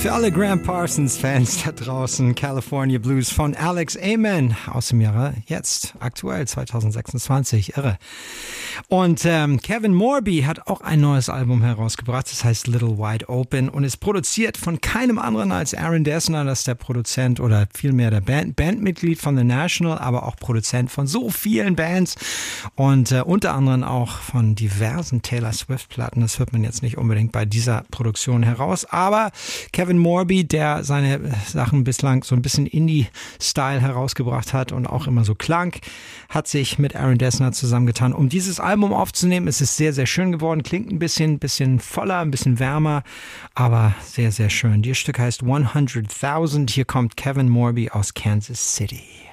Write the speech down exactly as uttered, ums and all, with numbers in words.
Für alle Graham Parsons-Fans da draußen, California Blues von Alex Amen aus dem Jahre jetzt, aktuell zwanzig sechsundzwanzig, irre. Und ähm, Kevin Morby hat auch ein neues Album herausgebracht, das heißt Little Wide Open und ist produziert von keinem anderen als Aaron Dessner, das ist der Produzent oder vielmehr der Band, Bandmitglied von The National, aber auch Produzent von so vielen Bands und äh, unter anderem auch von diversen Taylor Swift-Platten. Das hört man jetzt nicht unbedingt bei dieser Produktion heraus, aber Kevin Morby, der seine Sachen bislang so ein bisschen Indie-Style herausgebracht hat und auch immer so klang, hat sich mit Aaron Dessner zusammengetan, um dieses Album aufzunehmen. Es ist sehr, sehr schön geworden, klingt ein bisschen, bisschen voller, ein bisschen wärmer, aber sehr, sehr schön. Das Stück heißt hunderttausend. Hier kommt Kevin Morby aus Kansas City.